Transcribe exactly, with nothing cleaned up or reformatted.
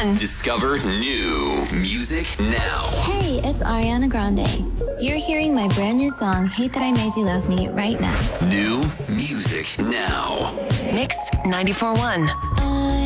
one. Discover new music now. Hey, it's Ariana Grande. You're hearing my brand new song, Hate That I Made You Love Me, right now. New music now. Mix ninety-four point one. I